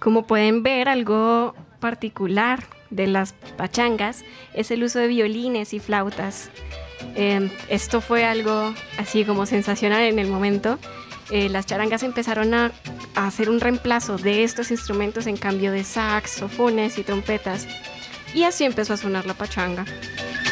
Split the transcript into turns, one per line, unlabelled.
Como pueden ver, algo particular de las pachangas es el uso de violines y flautas. Esto fue algo así como sensacional en el momento. Las charangas empezaron a hacer un reemplazo de estos instrumentos en cambio de saxofones y trompetas. Y así empezó a sonar la pachanga.